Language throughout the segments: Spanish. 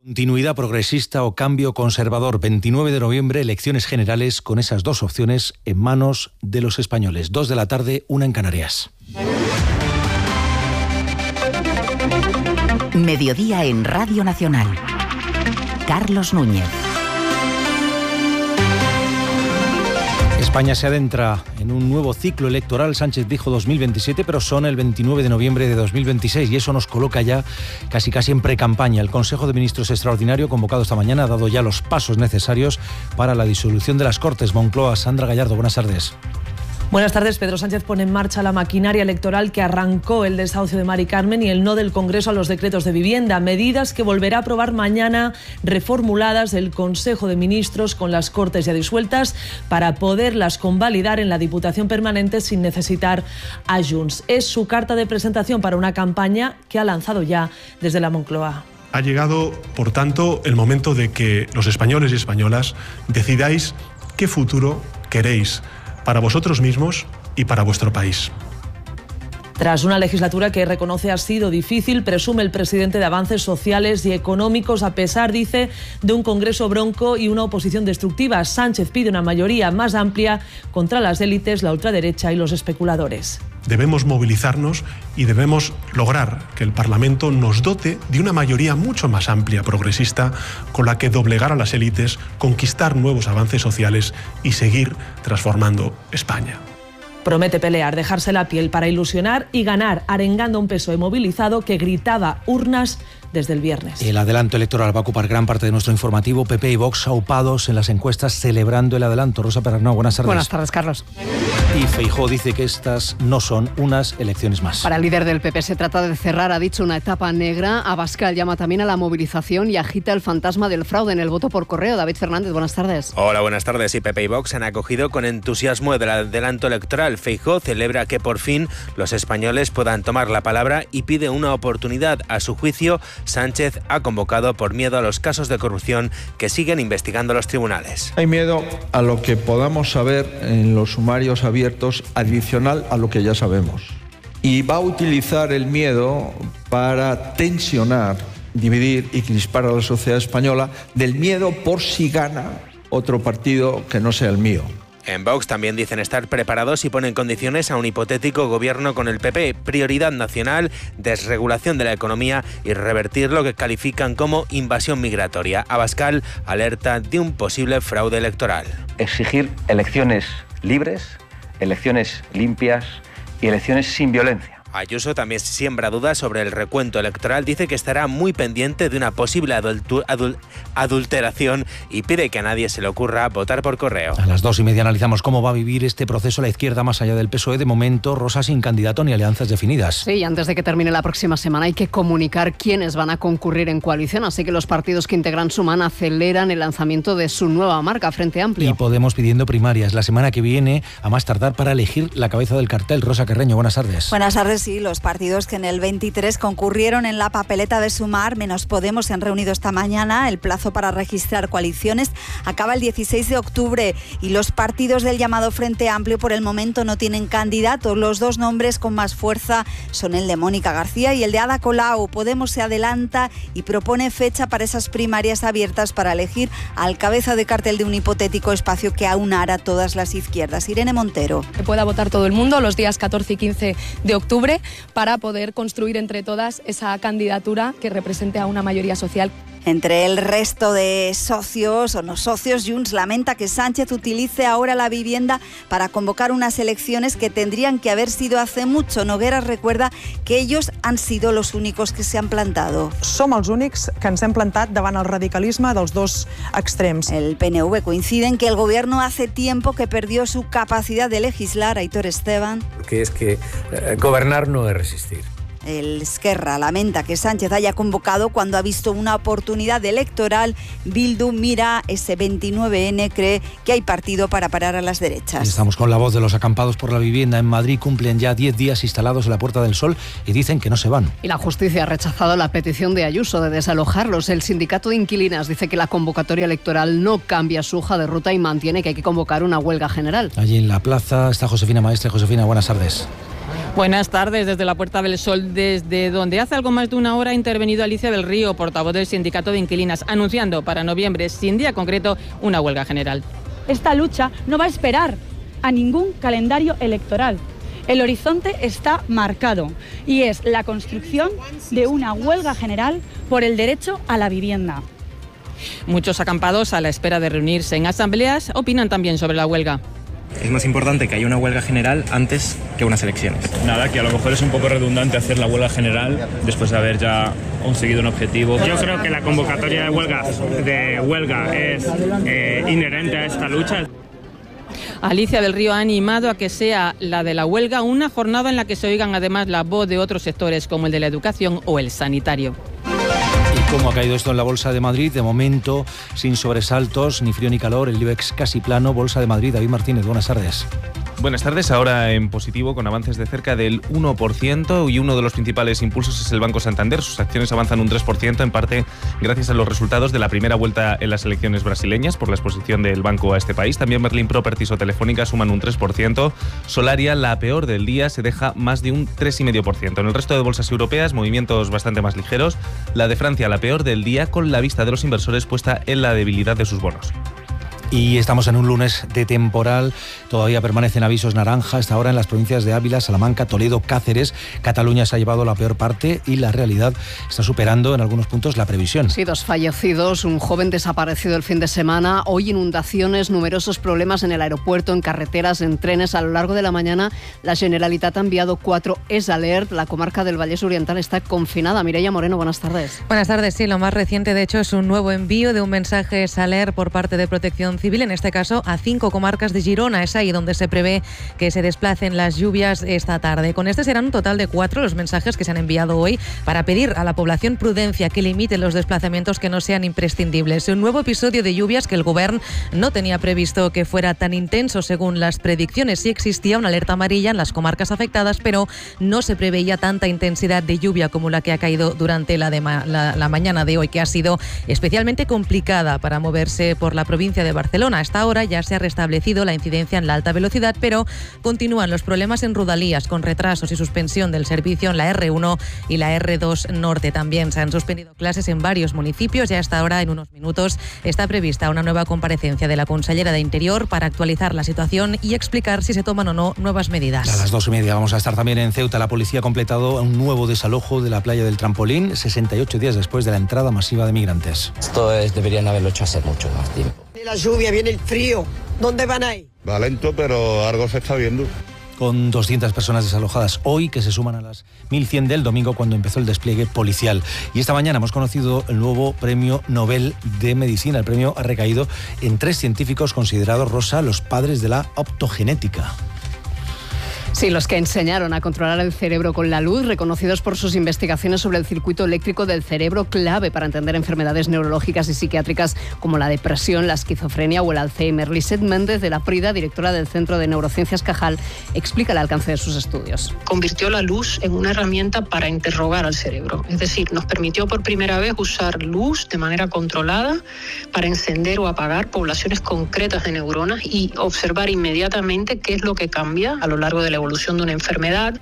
Continuidad progresista o cambio conservador. 29 de noviembre, elecciones generales con esas dos opciones en manos de los españoles. 2 de la tarde, 1 en Canarias. Mediodía en Radio Nacional. Carlos Núñez. España se adentra en un nuevo ciclo electoral. Sánchez dijo 2027, pero son el 29 de noviembre de 2026 y eso nos coloca ya casi en precampaña. El Consejo de Ministros extraordinario convocado esta mañana ha dado ya los pasos necesarios para la disolución de las Cortes. Moncloa, Sandra Gallardo, buenas tardes. Buenas tardes. Pedro Sánchez pone en marcha la maquinaria electoral que arrancó el desahucio de Mari Carmen y el no del Congreso a los decretos de vivienda. Medidas que volverá a aprobar mañana, reformuladas el Consejo de Ministros con las Cortes ya disueltas para poderlas convalidar en la Diputación Permanente sin necesitar a Junts. Es su carta de presentación para una campaña que ha lanzado ya desde la Moncloa. Ha llegado, por tanto, el momento de que los españoles y españolas decidáis qué futuro queréis para vosotros mismos y para vuestro país. Tras una legislatura que reconoce ha sido difícil, presume el presidente de avances sociales y económicos, a pesar, dice, de un Congreso bronco y una oposición destructiva. Sánchez pide una mayoría más amplia contra las élites, la ultraderecha y los especuladores. Debemos movilizarnos y debemos lograr que el Parlamento nos dote de una mayoría mucho más amplia, progresista, con la que doblegar a las élites, conquistar nuevos avances sociales y seguir transformando España. Promete pelear, dejarse la piel para ilusionar y ganar, arengando a un PSOE movilizado que gritaba urnas desde el viernes. El adelanto electoral va a ocupar gran parte de nuestro informativo. PP y Vox aupados en las encuestas celebrando el adelanto. Rosa Perarnau, buenas tardes. Buenas tardes, Carlos. Y Feijóo dice que estas no son unas elecciones más. Para el líder del PP se trata de cerrar, ha dicho, una etapa negra. Abascal llama también a la movilización y agita el fantasma del fraude en el voto por correo. David Fernández, buenas tardes. Hola, buenas tardes. Y PP y Vox han acogido con entusiasmo el adelanto electoral. Feijóo celebra que por fin los españoles puedan tomar la palabra y pide una oportunidad. A su juicio, Sánchez ha convocado por miedo a los casos de corrupción que siguen investigando los tribunales. Hay miedo a lo que podamos saber en los sumarios abiertos adicional a lo que ya sabemos. Y va a utilizar el miedo para tensionar, dividir y crispar a la sociedad española del miedo por si gana otro partido que no sea el mío. En Vox también dicen estar preparados y ponen condiciones a un hipotético gobierno con el PP. Prioridad nacional, desregulación de la economía y revertir lo que califican como invasión migratoria. Abascal alerta de un posible fraude electoral. Exigir elecciones libres, elecciones limpias y elecciones sin violencia. Ayuso también siembra dudas sobre el recuento electoral, dice que estará muy pendiente de una posible adulteración y pide que a nadie se le ocurra votar por correo. A las 2:30 analizamos cómo va a vivir este proceso la izquierda más allá del PSOE. De momento, Rosa, sin candidato ni alianzas definidas. Sí, y antes de que termine la próxima semana hay que comunicar quiénes van a concurrir en coalición, así que los partidos que integran Sumar aceleran el lanzamiento de su nueva marca, Frente Amplio. Y Podemos pidiendo primarias la semana que viene, a más tardar, para elegir la cabeza del cartel. Rosa Carreño, buenas tardes. Buenas tardes. Sí, los partidos que en el 23 concurrieron en la papeleta de Sumar, menos Podemos, se han reunido esta mañana. El plazo para registrar coaliciones acaba el 16 de octubre y los partidos del llamado Frente Amplio por el momento no tienen candidatos. Los dos nombres con más fuerza son el de Mónica García y el de Ada Colau. Podemos se adelanta y propone fecha para esas primarias abiertas para elegir al cabeza de cartel de un hipotético espacio que aunara todas las izquierdas. Irene Montero. Que pueda votar todo el mundo los días 14 y 15 de octubre para poder construir entre todas esa candidatura que represente a una mayoría social. Entre el resto de socios o no socios, Junts lamenta que Sánchez utilice ahora la vivienda para convocar unas elecciones que tendrían que haber sido hace mucho. Nogueras recuerda que ellos han sido los únicos que se han plantado. Som els únics que ens hem plantat davant el radicalisme dels dos extrems. El PNV coincide en que el gobierno hace tiempo que perdió su capacidad de legislar. Aitor Esteban. Porque es que gobernar no es resistir. El Esquerra lamenta que Sánchez haya convocado cuando ha visto una oportunidad electoral. Bildu mira ese 29N, cree que hay partido para parar a las derechas. Estamos con la voz de los acampados por la vivienda. En Madrid cumplen ya 10 días instalados en la Puerta del Sol y dicen que no se van. Y la justicia ha rechazado la petición de Ayuso de desalojarlos. El sindicato de inquilinas dice que la convocatoria electoral no cambia su hoja de ruta y mantiene que hay que convocar una huelga general. Allí en la plaza está Josefina Maestre. Josefina, buenas tardes. Buenas tardes desde la Puerta del Sol, desde donde hace algo más de una hora ha intervenido Alicia del Río, portavoz del Sindicato de Inquilinas, anunciando para noviembre, sin día concreto, una huelga general. Esta lucha no va a esperar a ningún calendario electoral. El horizonte está marcado y es la construcción de una huelga general por el derecho a la vivienda. Muchos acampados a la espera de reunirse en asambleas opinan también sobre la huelga. Es más importante que haya una huelga general antes que unas elecciones. Nada, que a lo mejor es un poco redundante hacer la huelga general después de haber ya conseguido un objetivo. Yo creo que la convocatoria de huelga es inherente a esta lucha. Alicia del Río ha animado a que sea la de la huelga una jornada en la que se oigan además la voz de otros sectores como el de la educación o el sanitario. ¿Cómo ha caído esto en la Bolsa de Madrid? De momento, sin sobresaltos, ni frío ni calor, el IBEX casi plano. Bolsa de Madrid, David Martínez, buenas tardes. Buenas tardes, ahora en positivo con avances de cerca del 1% y uno de los principales impulsos es el Banco Santander. Sus acciones avanzan un 3%, en parte gracias a los resultados de la primera vuelta en las elecciones brasileñas por la exposición del banco a este país. También Merlin Properties o Telefónica suman un 3%. Solaria, la peor del día, se deja más de un 3,5%. En el resto de bolsas europeas, movimientos bastante más ligeros. La de Francia, la peor del día, con la vista de los inversores puesta en la debilidad de sus bonos. Y estamos en un lunes de temporal, todavía permanecen avisos naranja hasta ahora en las provincias de Ávila, Salamanca, Toledo, Cáceres. Cataluña se ha llevado la peor parte y la realidad está superando en algunos puntos la previsión. Sí, 2 fallecidos, un joven desaparecido el fin de semana, hoy inundaciones, numerosos problemas en el aeropuerto, en carreteras, en trenes. A lo largo de la mañana la Generalitat ha enviado 4 ES Alert. La comarca del Vallès Oriental está confinada. Mireia Moreno, buenas tardes. Buenas tardes, sí, lo más reciente de hecho es un nuevo envío de un mensaje ES Alert por parte de Protección Civil, en este caso a 5 comarcas de Girona. Es ahí donde se prevé que se desplacen las lluvias esta tarde. Con este serán un total de 4 los mensajes que se han enviado hoy para pedir a la población prudencia, que limite los desplazamientos que no sean imprescindibles. Un nuevo episodio de lluvias que el Govern no tenía previsto que fuera tan intenso según las predicciones. Sí existía una alerta amarilla en las comarcas afectadas, pero no se preveía tanta intensidad de lluvia como la que ha caído durante la mañana de hoy, que ha sido especialmente complicada para moverse por la provincia de Barcelona. Hasta ahora ya se ha restablecido la incidencia en la alta velocidad, pero continúan los problemas en Rodalías, con retrasos y suspensión del servicio en la R1 y la R2 Norte. También se han suspendido clases en varios municipios y hasta ahora, en unos minutos, está prevista una nueva comparecencia de la consellera de Interior para actualizar la situación y explicar si se toman o no nuevas medidas. A las 2:30 vamos a estar también en Ceuta. La policía ha completado un nuevo desalojo de la playa del Trampolín, 68 días después de la entrada masiva de migrantes. Deberían haberlo hecho hace mucho más tiempo. La lluvia, viene el frío. ¿Dónde van ahí? Va lento, pero algo se está viendo. Con 200 personas desalojadas hoy, que se suman a las 1.100 del domingo, cuando empezó el despliegue policial. Y esta mañana hemos conocido el nuevo Premio Nobel de Medicina. El premio ha recaído en 3 científicos considerados, Rosa, los padres de la optogenética. Sí, los que enseñaron a controlar el cerebro con la luz, reconocidos por sus investigaciones sobre el circuito eléctrico del cerebro, clave para entender enfermedades neurológicas y psiquiátricas como la depresión, la esquizofrenia o el Alzheimer. Lisette Méndez, de la Prida, directora del Centro de Neurociencias Cajal, explica el alcance de sus estudios. Convirtió la luz en una herramienta para interrogar al cerebro. Es decir, nos permitió por primera vez usar luz de manera controlada para encender o apagar poblaciones concretas de neuronas y observar inmediatamente qué es lo que cambia a lo largo de la evolución de una enfermedad.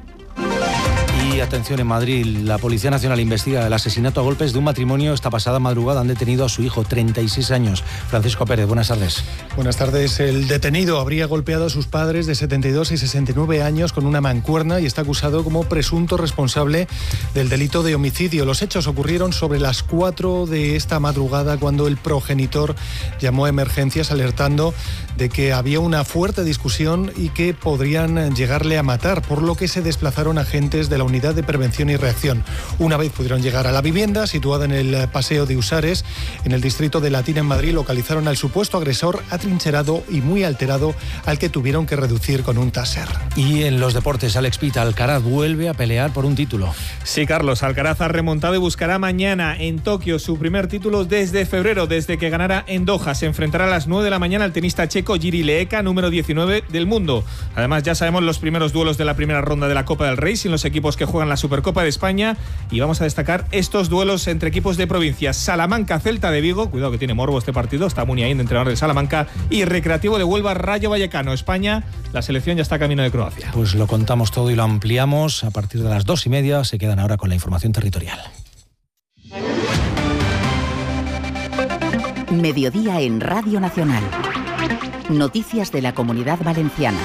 Y atención, en Madrid, la Policía Nacional investiga el asesinato a golpes de un matrimonio. Esta pasada madrugada han detenido a su hijo, 36 años. Francisco Pérez, buenas tardes. Buenas tardes. El detenido habría golpeado a sus padres de 72 y 69 años con una mancuerna y está acusado como presunto responsable del delito de homicidio. Los hechos ocurrieron sobre las 4 de esta madrugada, cuando el progenitor llamó a emergencias alertando de que había una fuerte discusión y que podrían llegarle a matar, por lo que se desplazaron agentes de la Unidad de Prevención y Reacción. Una vez pudieron llegar a la vivienda, situada en el Paseo de Usares, en el distrito de Latina, en Madrid, localizaron al supuesto agresor atrincherado y muy alterado, al que tuvieron que reducir con un taser. Y en los deportes, Alex Pita, Alcaraz vuelve a pelear por un título. Sí, Carlos, Alcaraz ha remontado y buscará mañana en Tokio su primer título desde febrero, desde que ganara en Doha. Se enfrentará a las 9 de la mañana al tenista checo Jiří Leeka, número 19 del mundo. Además, ya sabemos los primeros duelos de la primera ronda de la Copa del Rey, sin los equipos que juegan la Supercopa de España y vamos a destacar estos duelos entre equipos de provincias. Salamanca-Celta de Vigo, cuidado que tiene morbo este partido, está Muniain, entrenador de Salamanca, y Recreativo de Huelva, Rayo Vallecano. España, la selección ya está camino de Croacia. Pues lo contamos todo y lo ampliamos a partir de las 2:30. Se quedan ahora con la información territorial. Mediodía en Radio Nacional. Noticias de la Comunidad Valenciana.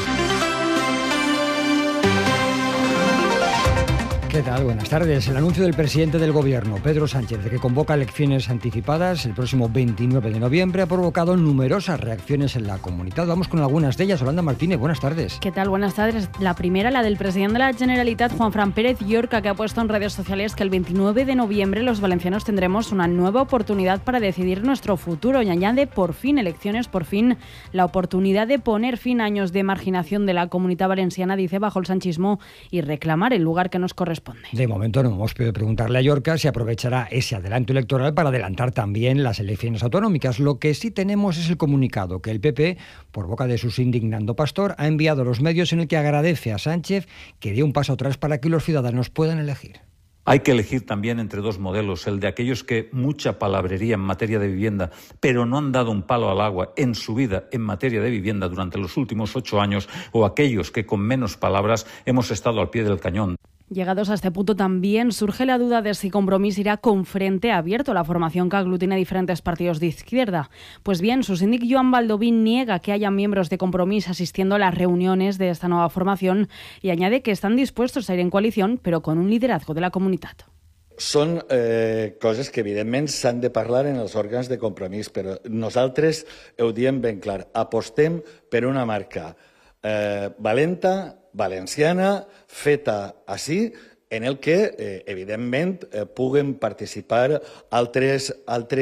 ¿Qué tal? Buenas tardes. El anuncio del presidente del Gobierno, Pedro Sánchez, de que convoca elecciones anticipadas el próximo 29 de noviembre ha provocado numerosas reacciones en la comunidad. Vamos con algunas de ellas. Yolanda Martínez, buenas tardes. ¿Qué tal? Buenas tardes. La primera, la del presidente de la Generalitat, Juanfran Pérez Llorca, que ha puesto en redes sociales que el 29 de noviembre los valencianos tendremos una nueva oportunidad para decidir nuestro futuro y añade por fin elecciones, por fin la oportunidad de poner fin a años de marginación de la comunidad valenciana, dice, bajo el sanchismo y reclamar el lugar que nos corresponde. De momento no hemos podido preguntarle a Llorca si aprovechará ese adelanto electoral para adelantar también las elecciones autonómicas. Lo que sí tenemos es el comunicado que el PP, por boca de su síndic Nando Pastor, ha enviado a los medios en el que agradece a Sánchez que dé un paso atrás para que los ciudadanos puedan elegir. Hay que elegir también entre dos modelos, el de aquellos que mucha palabrería en materia de vivienda, pero no han dado un palo al agua en su vida en materia de vivienda durante los últimos 8 años, o aquellos que con menos palabras hemos estado al pie del cañón. Llegados a este punto también surge la duda de si Compromís irá con frente abierto, la formación que aglutina diferentes partidos de izquierda. Pues bien, su síndic Joan Baldovín niega que haya miembros de Compromís asistiendo a las reuniones de esta nueva formación y añade que están dispuestos a ir en coalición, pero con un liderazgo de la comunitat. Són coses que, evidentment, s'han de parlar en els òrgans de Compromís, però nosaltres ho diem ben clar. Apostem per una marca valenta, valenciana, feta així, en el que, evidentment, puguen participar altres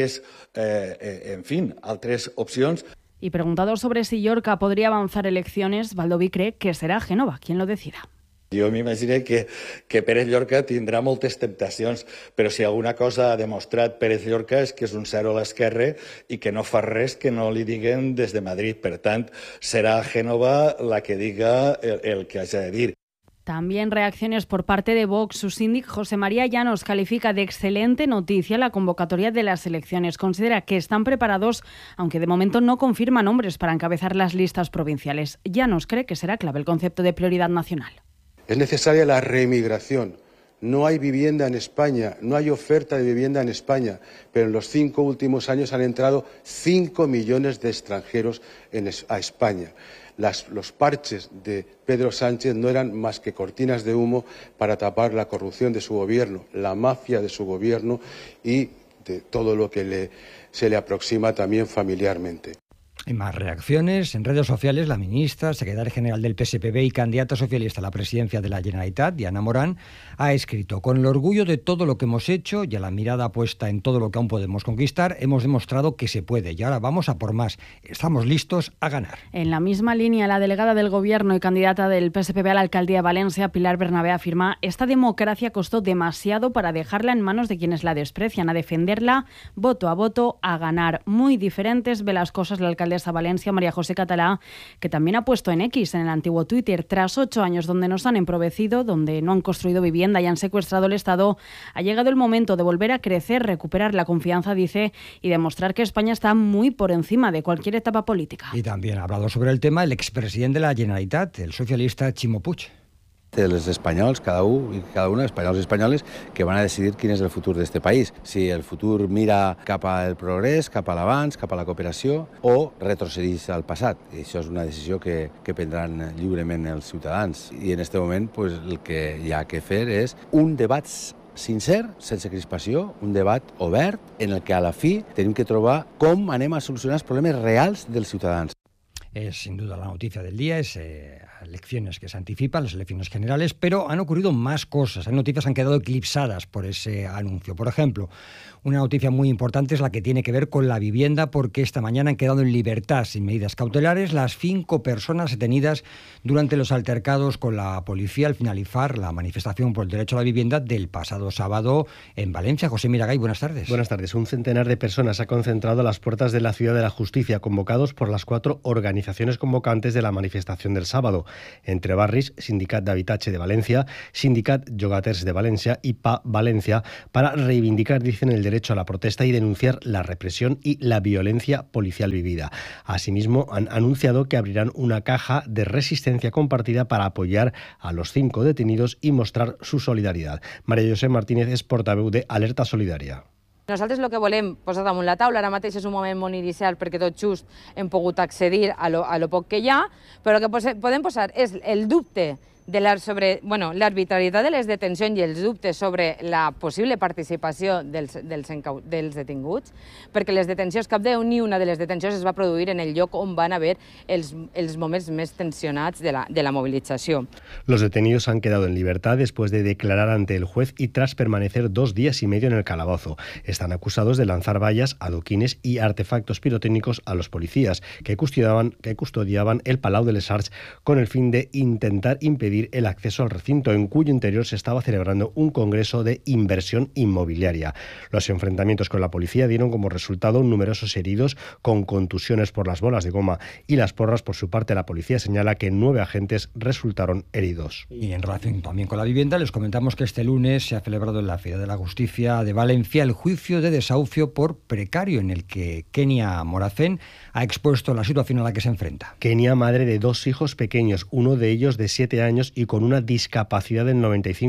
opcions. Y preguntado sobre si Llorca podría avanzar elecciones, Baldoví cree que será Génova quien lo decida. Jo m'imagino que Pérez Llorca tindrà moltes temptacions, però si alguna cosa ha demostrat Pérez Llorca és que és un zero a l'esquerra i que no fa res que no li diguen des de Madrid. Per tant, serà Génova la que diga el que hagi de dir. También reacciones por parte de Vox. Su síndic José María Llanos califica de excelente noticia la convocatoria de las elecciones. Considera que están preparados, aunque de momento no confirma nombres para encabezar las listas provinciales. Llanos cree que será clave el concepto de prioridad nacional. Es necesaria la reemigración. No hay vivienda en España, no hay oferta de vivienda en España, pero en los 5 últimos años han entrado 5 millones de extranjeros a España. Los parches de Pedro Sánchez no eran más que cortinas de humo para tapar la corrupción de su gobierno, la mafia de su gobierno y de todo lo que se le aproxima también familiarmente. Hay más reacciones. En redes sociales, la ministra, secretaria general del PSPB y candidata socialista a la presidencia de la Generalitat, Diana Morán, ha escrito: con el orgullo de todo lo que hemos hecho y a la mirada puesta en todo lo que aún podemos conquistar, hemos demostrado que se puede y ahora vamos a por más. Estamos listos a ganar. En la misma línea, la delegada del Gobierno y candidata del PSPB a la alcaldía de Valencia, Pilar Bernabé, afirma: esta democracia costó demasiado para dejarla en manos de quienes la desprecian. A defenderla, voto a voto, a ganar. Muy diferentes ve las cosas la alcaldesa Valencia, María José Catalá, que también ha puesto en X, en el antiguo Twitter: tras 8 años donde nos han empobrecido, donde no han construido vivienda y han secuestrado el Estado, ha llegado el momento de volver a crecer, recuperar la confianza, dice, y demostrar que España está muy por encima de cualquier etapa política. Y también ha hablado sobre el tema el expresidente de la Generalitat, el socialista Ximo Puig. Els espanyols, cada una, espanyols i espanyoles, que van a decidir quin és el futur d'este país. Si el futur mira cap al progrés, cap a l'avanç, cap a la cooperació, o retrocedeix al passat. I això és una decisió que prendran lliurement els ciutadans. I en este moment pues, el que hi ha que fer és un debat sincer, sense crispació, un debat obert, en el que a la fi tenim que trobar com anem a solucionar els problemes reals dels ciutadans. Es sin duda la noticia del día, es elecciones que se anticipan, las elecciones generales, pero han ocurrido más cosas. Hay noticias que han quedado eclipsadas por ese anuncio. Por ejemplo, una noticia muy importante es la que tiene que ver con la vivienda, porque esta mañana han quedado en libertad sin medidas cautelares las 5 personas detenidas durante los altercados con la policía al finalizar la manifestación por el derecho a la vivienda del pasado sábado en Valencia. José Miragay, buenas tardes. Buenas tardes. Un centenar de personas se ha concentrado a las puertas de la Ciudad de la Justicia, convocados por las 4 organizaciones organizaciones convocantes de la manifestación del sábado, entre Barris, Sindicat d'Habitatge de Valencia, Sindicat Llogaters de Valencia y PA Valencia, para reivindicar, dicen, el derecho a la protesta y denunciar la represión y la violencia policial vivida. Asimismo, han anunciado que abrirán una caja de resistencia compartida para apoyar a los 5 detenidos y mostrar su solidaridad. María José Martínez és portaveu de Alerta Solidària. Nosaltres el que volem posar damunt la taula, ara mateix és un moment molt inicial perquè tot just hem pogut accedir a lo poc que hi ha, però el que podem posar és el dubte sobre l'arbitrarietat de les detencions i els dubtes sobre la possible participació dels detinguts, perquè les detencions, cap ni una de les detencions es va produir en el lloc on van haver els moments més tensionats de la movilització. Los detenidos han quedado en libertad después de declarar ante el juez y tras permanecer 2 días y medio en el calabozo. Están acusados de lanzar vallas, adoquines y artefactos pirotécnicos a los policías que custodiaban el Palau de les Arts con el fin de intentar impedir el acceso al recinto, en cuyo interior se estaba celebrando un congreso de inversión inmobiliaria. Los enfrentamientos con la policía dieron como resultado numerosos heridos con contusiones por las bolas de goma y las porras. Por su parte, la policía señala que 9 agentes resultaron heridos. Y en relación también con la vivienda, les comentamos que este lunes se ha celebrado en la Ciudad de la Justicia de Valencia el juicio de desahucio por precario, en el que Kenia Moracén ha expuesto la situación a la que se enfrenta. Kenia, madre de 2 hijos pequeños, uno de ellos de 7 años y con una discapacidad del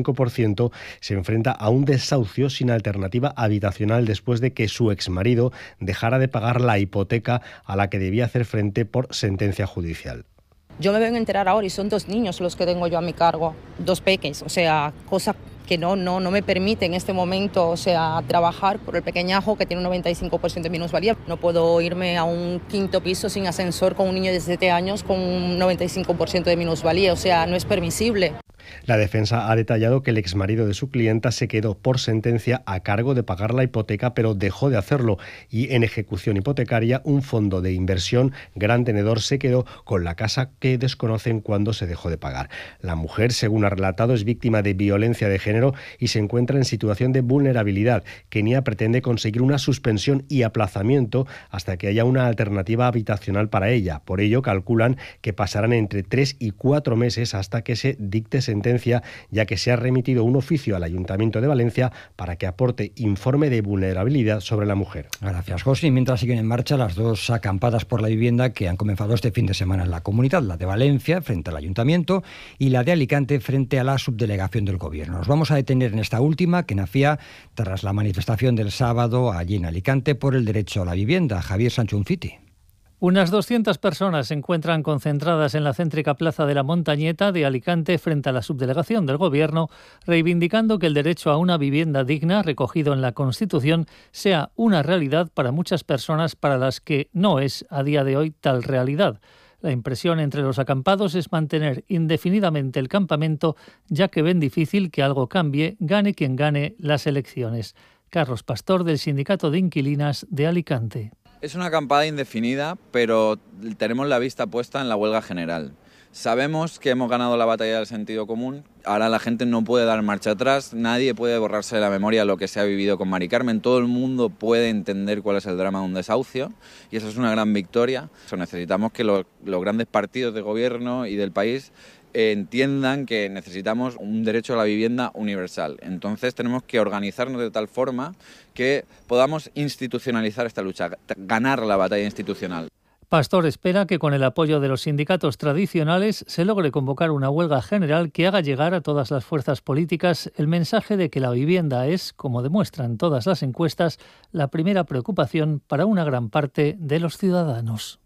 95%, se enfrenta a un desahucio sin alternativa habitacional después de que su exmarido dejara de pagar la hipoteca a la que debía hacer frente por sentencia judicial. Yo me vengo a enterar ahora y son 2 niños los que tengo yo a mi cargo, 2 peques, o sea, cosa que no me permite en este momento, o sea, trabajar por el pequeñajo que tiene un 95% de minusvalía. No puedo irme a un 5º piso sin ascensor con un niño de 7 años con un 95% de minusvalía, o sea, no es permisible. La defensa ha detallado que el exmarido de su clienta se quedó por sentencia a cargo de pagar la hipoteca, pero dejó de hacerlo, y en ejecución hipotecaria un fondo de inversión gran tenedor se quedó con la casa que desconocen cuándo se dejó de pagar. La mujer, según ha relatado, es víctima de violencia de género y se encuentra en situación de vulnerabilidad. Kenia pretende conseguir una suspensión y aplazamiento hasta que haya una alternativa habitacional para ella. Por ello, calculan que pasarán entre 3 y 4 meses hasta que se dicte sentencia, ya que se ha remitido un oficio al Ayuntamiento de Valencia para que aporte informe de vulnerabilidad sobre la mujer. Gracias, José. Mientras siguen en marcha las 2 acampadas por la vivienda que han comenzado este fin de semana en la comunidad, la de Valencia frente al Ayuntamiento y la de Alicante frente a la subdelegación del Gobierno. Nos vamos a detener en esta última, que nacía tras la manifestación del sábado allí en Alicante por el derecho a la vivienda. Javier Sancho Unciti. Unas 200 personas se encuentran concentradas en la céntrica plaza de la Montañeta de Alicante frente a la subdelegación del Gobierno, reivindicando que el derecho a una vivienda digna, recogido en la Constitución, sea una realidad para muchas personas para las que no es a día de hoy tal realidad. La impresión entre los acampados es mantener indefinidamente el campamento, ya que ven difícil que algo cambie, gane quien gane las elecciones. Carlos Pastor, del Sindicato de Inquilinas de Alicante. Es una acampada indefinida, pero tenemos la vista puesta en la huelga general. Sabemos que hemos ganado la batalla del sentido común, ahora la gente no puede dar marcha atrás, nadie puede borrarse de la memoria lo que se ha vivido con Mari Carmen, todo el mundo puede entender cuál es el drama de un desahucio y eso es una gran victoria. Necesitamos que los grandes partidos de gobierno y del país entiendan que necesitamos un derecho a la vivienda universal. Entonces tenemos que organizarnos de tal forma que podamos institucionalizar esta lucha, ganar la batalla institucional. Pastor espera que con el apoyo de los sindicatos tradicionales se logre convocar una huelga general que haga llegar a todas las fuerzas políticas el mensaje de que la vivienda es, como demuestran todas las encuestas, la primera preocupación para una gran parte de los ciudadanos.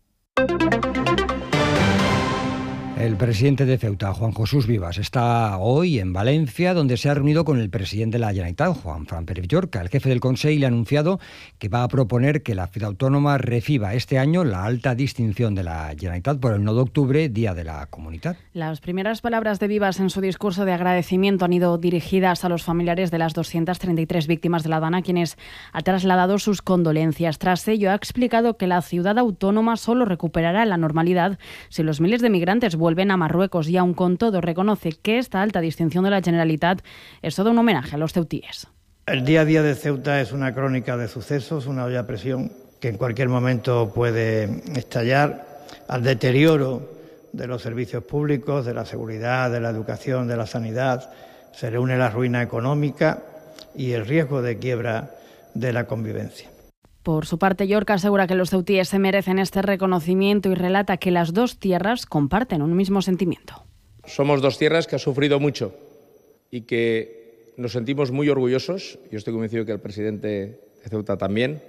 El presidente de Ceuta, Juan Jesús Vivas, está hoy en Valencia, donde se ha reunido con el presidente de la Generalitat, Juan Pérez Llorca. El jefe del Consell le ha anunciado que va a proponer que la ciudad autónoma reciba este año la alta distinción de la Generalitat por el 9 de octubre, Día de la Comunitat. Las primeras palabras de Vivas en su discurso de agradecimiento han ido dirigidas a los familiares de las 233 víctimas de la Dana, quienes ha trasladado sus condolencias. Tras ello, ha explicado que la ciudad autónoma solo recuperará la normalidad si los miles de migrantes vuelven a Marruecos, y aun con todo reconoce que esta alta distinción de la Generalitat es todo un homenaje a los ceutíes. El día a día de Ceuta es una crónica de sucesos, una olla a presión que en cualquier momento puede estallar. al deterioro de los servicios públicos, de la seguridad, de la educación, de la sanidad, se le une la ruina económica y el riesgo de quiebra de la convivencia. Por su parte, Llorca asegura que los ceutíes se merecen este reconocimiento y relata que las dos tierras comparten un mismo sentimiento. Somos dos tierras que han sufrido mucho y que nos sentimos muy orgullosos, yo estoy convencido que el presidente de Ceuta también,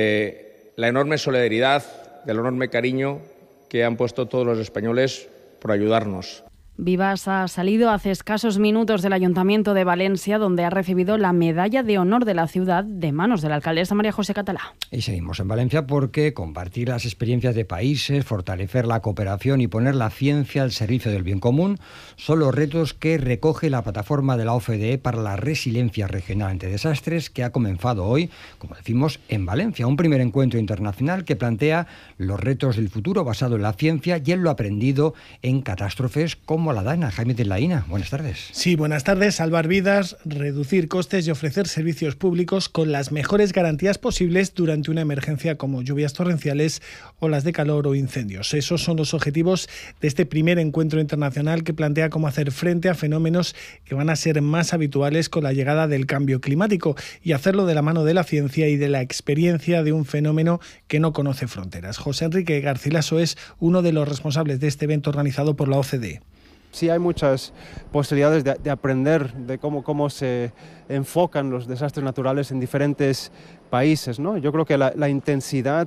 de la enorme solidaridad, del enorme cariño que han puesto todos los españoles por ayudarnos. Vivas ha salido hace escasos minutos del Ayuntamiento de Valencia, donde ha recibido la Medalla de Honor de la ciudad de manos de la alcaldesa María José Catalá. Y seguimos en Valencia porque compartir las experiencias de países, fortalecer la cooperación y poner la ciencia al servicio del bien común son los retos que recoge la plataforma de la OCDE para la resiliencia regional ante desastres, que ha comenzado hoy, como decimos, en Valencia. Un primer encuentro internacional que plantea los retos del futuro basado en la ciencia y en lo aprendido en catástrofes como la Dana. Jaime de Laína, buenas tardes. Sí, buenas tardes. Salvar vidas, reducir costes y ofrecer servicios públicos con las mejores garantías posibles durante una emergencia como lluvias torrenciales, olas de calor o incendios. Esos son los objetivos de este primer encuentro internacional que plantea cómo hacer frente a fenómenos que van a ser más habituales con la llegada del cambio climático y hacerlo de la mano de la ciencia y de la experiencia de un fenómeno que no conoce fronteras. José Enrique Garcilaso es uno de los responsables de este evento organizado por la OCDE. Sí, hay muchas posibilidades de aprender de cómo se enfocan los desastres naturales en diferentes países, ¿no? Yo creo que la intensidad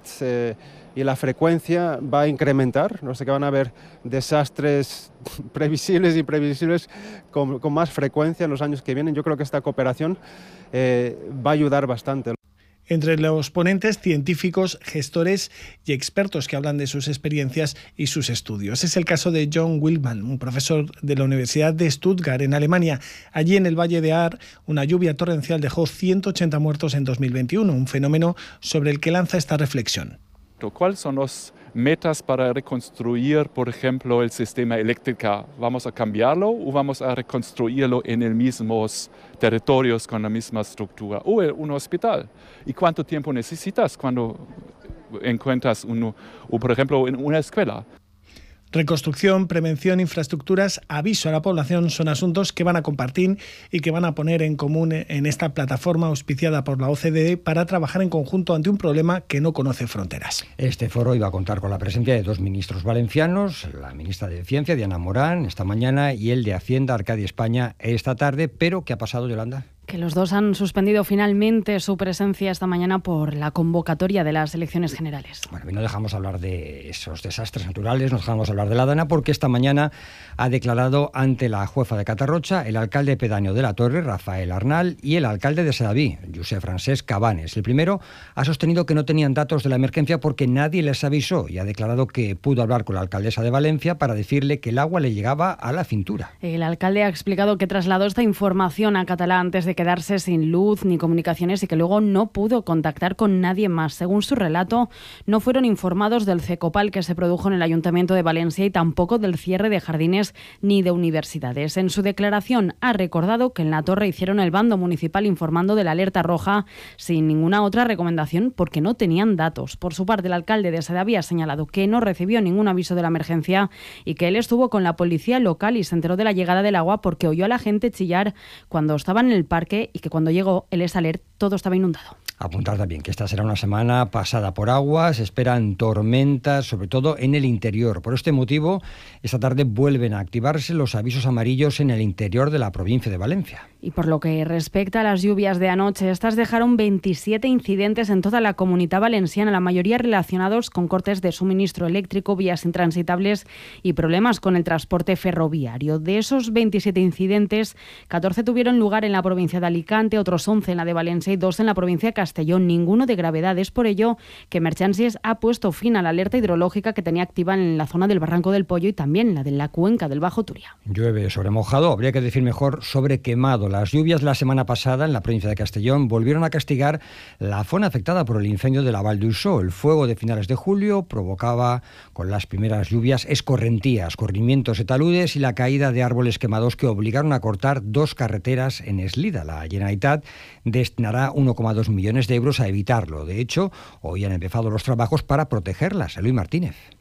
y la frecuencia va a incrementar, no sé, que van a haber desastres previsibles e imprevisibles con más frecuencia en los años que vienen. Yo creo que esta cooperación va a ayudar bastante. Entre los ponentes, científicos, gestores y expertos que hablan de sus experiencias y sus estudios. Es el caso de John Wilman, un profesor de la Universidad de Stuttgart, en Alemania. Allí en el Valle de Ahr, una lluvia torrencial dejó 180 muertos en 2021, un fenómeno sobre el que lanza esta reflexión. ¿Cuáles son las metas para reconstruir, por ejemplo, el sistema eléctrico? ¿Vamos a cambiarlo o vamos a reconstruirlo en los mismos territorios con la misma estructura? O un hospital. ¿Y cuánto tiempo necesitas cuando encuentras uno, o por ejemplo, en una escuela? Reconstrucción, prevención, infraestructuras, aviso a la población son asuntos que van a compartir y que van a poner en común en esta plataforma auspiciada por la OCDE para trabajar en conjunto ante un problema que no conoce fronteras. Este foro iba a contar con la presencia de dos ministros valencianos, la ministra de Ciencia, Diana Morán, esta mañana, y el de Hacienda, Arcadia España, esta tarde. ¿Pero qué ha pasado, Yolanda? Que los dos han suspendido finalmente su presencia esta mañana por la convocatoria de las elecciones generales. Bueno, y no dejamos hablar de esos desastres naturales, no dejamos hablar de la Dana, porque esta mañana ha declarado ante la jueza de Catarrocha el alcalde pedáneo de la Torre, Rafael Arnal, y el alcalde de Sedaví, Josep Francesc Cabanes. El primero ha sostenido que no tenían datos de la emergencia porque nadie les avisó y ha declarado que pudo hablar con la alcaldesa de Valencia para decirle que el agua le llegaba a la cintura. El alcalde ha explicado que trasladó esta información a Catalá antes de quedarse sin luz ni comunicaciones y que luego no pudo contactar con nadie más. Según su relato, no fueron informados del cecopal que se produjo en el Ayuntamiento de Valencia y tampoco del cierre de jardines ni de universidades. En su declaración ha recordado que en la Torre hicieron el bando municipal informando de la alerta roja sin ninguna otra recomendación porque no tenían datos. Por su parte, el alcalde de Sedaví ha señalado que no recibió ningún aviso de la emergencia y que él estuvo con la policía local y se enteró de la llegada del agua porque oyó a la gente chillar cuando estaban en el parque y que cuando llegó el Esaler todo estaba inundado. Apuntar también que esta será una semana pasada por agua, se esperan tormentas, sobre todo en el interior. Por este motivo, esta tarde vuelven a activarse los avisos amarillos en el interior de la provincia de Valencia. Y por lo que respecta a las lluvias de anoche, estas dejaron 27 incidentes en toda la Comunidad Valenciana, la mayoría relacionados con cortes de suministro eléctrico, vías intransitables y problemas con el transporte ferroviario. De esos 27 incidentes, 14 tuvieron lugar en la provincia de Alicante, otros 11 en la de Valencia y 2 en la provincia de Castellón, ninguno de gravedad. Es por ello que Emergències ha puesto fin a la alerta hidrológica que tenía activa en la zona del Barranco del Pollo y también la de la cuenca del Bajo Turia. Llueve sobre mojado, habría que decir mejor sobre quemado. Las lluvias la semana pasada en la provincia de Castellón volvieron a castigar la zona afectada por el incendio de la Val d'Uixó. El fuego de finales de julio provocaba con las primeras lluvias escorrentías, corrimientos de taludes y la caída de árboles quemados que obligaron a cortar 2 carreteras en Eslida. La Generalitat destinará 1,2 millones de euros a evitarlo. De hecho, hoy han empezado los trabajos para protegerlas. Eloy Martínez.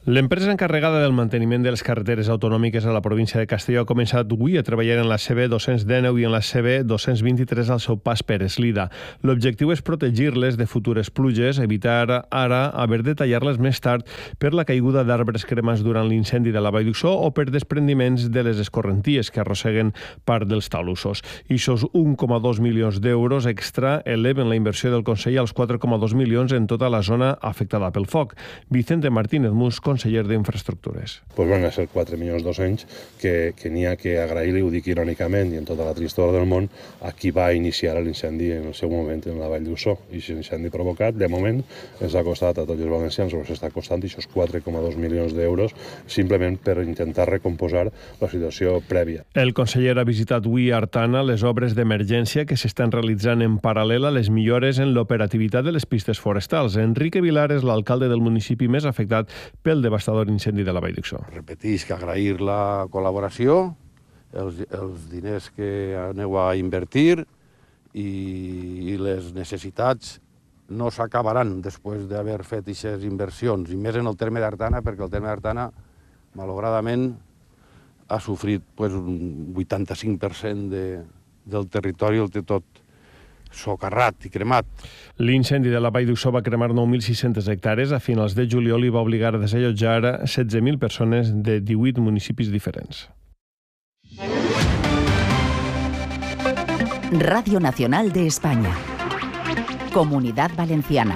L'empresa encarregada del manteniment de les carreteres autonòmiques a la província de Castelló ha començat avui a treballar en la CB 219 i en la CB 223 al seu pas per Eslida. L'objectiu és protegir-les de futures pluges, evitar ara haver de tallar-les més tard per la caiguda d'arbres cremats durant l'incendi de la Vall d'Uixó o per desprendiments de les escorrenties que arrosseguen part dels talussos. I aquests 1,2 milions d'euros extra eleven la inversió del Consell als 4,2 milions en tota la zona afectada pel foc. Vicente Martínez Mus, conseller d'Infraestructures. Pues van a ser 4.200.000 que n'hi ha que agrair-li, ho dic irònicament i en tota la tristor del món, a qui va iniciar l'incendi en el seu moment en la Vall d'Uixó. I aquest incendi provocat, de moment, ens ha costat a tots els valencians, o s'està costant aquests 4,2 milions d'euros simplement per intentar recomposar la situació prèvia. El conseller ha visitat avui a Artana les obres d'emergència que s'estan realitzant en paral·lel a les millores en l'operativitat de les pistes forestals. Enrique Vilar és l'alcalde del municipi més afectat pel devastador incendi de la Vall d'Uixó. Repetís que agrair la col·laboració, els diners que aneu a invertir i les necessitats no s'acabaran després d'haver fet aquestes inversions, i més en el terme d'Artana, perquè el terme d'Artana, malauradament, ha sofrit un 85% del territori, el té tot socarrat i cremat. L'incendi de la Vall d'Uixó va cremar 9.600 hectàrees a finals de juliol i va obligar a desallotjar 16.000 persones de 18 municipis diferents. Radio Nacional de España. Comunidad Valenciana.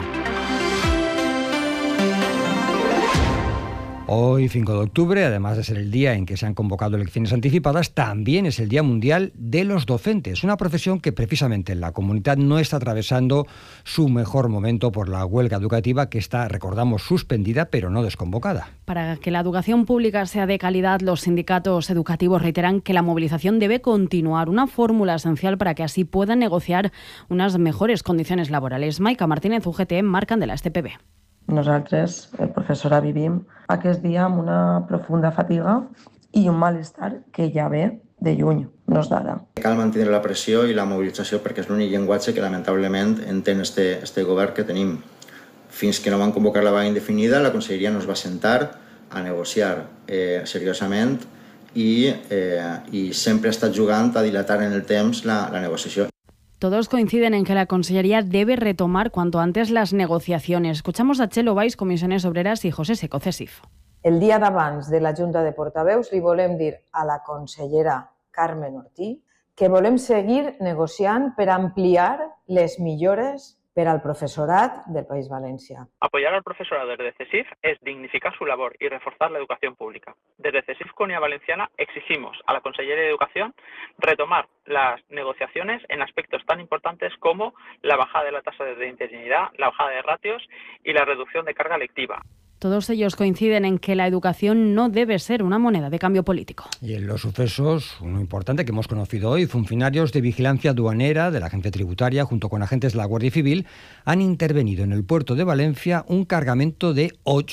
Hoy, 5 de octubre, además de ser el día en que se han convocado elecciones anticipadas, también es el Día Mundial de los Docentes, una profesión que precisamente en la comunidad no está atravesando su mejor momento por la huelga educativa que está, recordamos, suspendida pero no desconvocada. Para que la educación pública sea de calidad, los sindicatos educativos reiteran que la movilización debe continuar, una fórmula esencial para que así puedan negociar unas mejores condiciones laborales. Maica Martínez, UGT, marcan de la STPB. Nosaltres, el professorat, vivim aquest dia amb una profunda fatiga i un malestar que ja ve de lluny, no és d'ara. Cal mantenir la pressió i la mobilització perquè és l'únic llenguatge que lamentablement entén este govern que tenim. Fins que no van convocar la vaga indefinida, la Conselleria no es va sentar a negociar seriosament i sempre ha estat jugant a dilatar en el temps la negociació. Todos coinciden en que la Consellería debe retomar cuanto antes las negociaciones. Escuchamos a Txelo Valls, Comisiones Obreras, i José Seco, CESIF. El dia d'abans de la Junta de Portaveus li volem dir a la consellera Carmen Ortí que volem seguir negociant per ampliar les millores per al profesorat del País Valencià. Apoyar al profesorado desde CESIF es dignificar su labor y reforzar la educación pública. Desde CESIF Comunidad Valenciana exigimos a la Consellería de Educación retomar las negociaciones en aspectos tan importantes como la bajada de la tasa de interinidad, la bajada de ratios y la reducción de carga lectiva. Todos ellos coinciden en que la educación no debe ser una moneda de cambio político. Y en los sucesos, uno importante que hemos conocido hoy, funcionarios de vigilancia aduanera de la agencia tributaria junto con agentes de la Guardia Civil han intervenido en el puerto de Valencia un cargamento de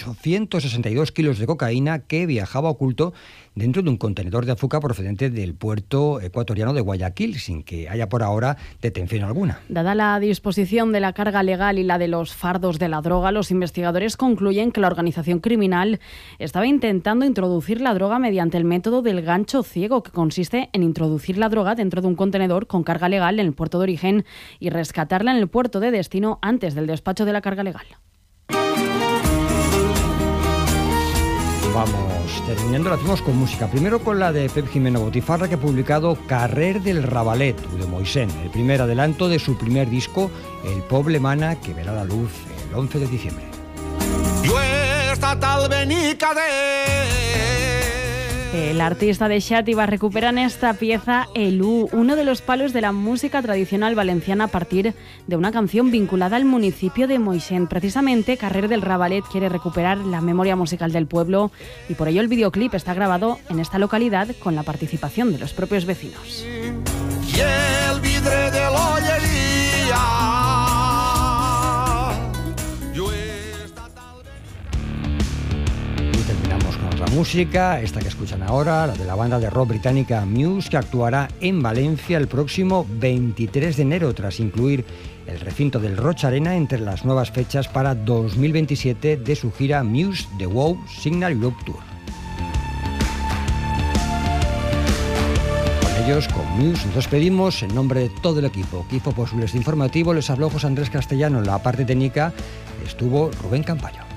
862 kilos de cocaína que viajaba oculto dentro de un contenedor de azúcar procedente del puerto ecuatoriano de Guayaquil, sin que haya por ahora detención alguna. Dada la disposición de la carga legal y la de los fardos de la droga, los investigadores concluyen que la organización criminal estaba intentando introducir la droga mediante el método del gancho ciego, que consiste en introducir la droga dentro de un contenedor con carga legal en el puerto de origen y rescatarla en el puerto de destino antes del despacho de la carga legal. Vamos terminando, lo hacemos con música. Primero con la de Pep Jimeno Botifarra, que ha publicado Carrer del Rabalet, de Moisén, el primer adelanto de su primer disco, El Poble Mana, que verá la luz el 11 de diciembre. El artista de Xàtiva recupera en esta pieza el U, uno de los palos de la música tradicional valenciana a partir de una canción vinculada al municipio de Moixent. Precisamente, Carrer del Rabalet quiere recuperar la memoria musical del pueblo y por ello el videoclip está grabado en esta localidad con la participación de los propios vecinos. Y el vidre de Y terminamos con otra música. música, esta que escuchan ahora, la de la banda de rock británica Muse, que actuará en Valencia el próximo 23 de enero, tras incluir el recinto del Roch Arena entre las nuevas fechas para 2027 de su gira Muse The Wow Signal Europe Tour. Con ellos, con Muse, nos despedimos en nombre de todo el equipo Posibles de Informativo. Les habló José Andrés Castellano. En la parte técnica estuvo Rubén Campayo.